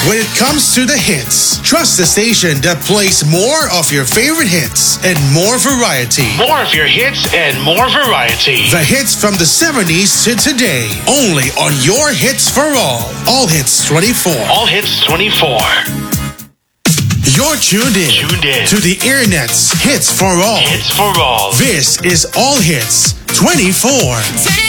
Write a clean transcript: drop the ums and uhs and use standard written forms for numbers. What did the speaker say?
when it comes to the hits. Trust the station that plays more of your favorite hits and more variety. More of your hits and more variety. The hits from the 70s to today. Only on your Hits for All Hits 24. All Hits 24. You're tuned in to the Internet's Hits for All. Hits for All. This is All Hits 24.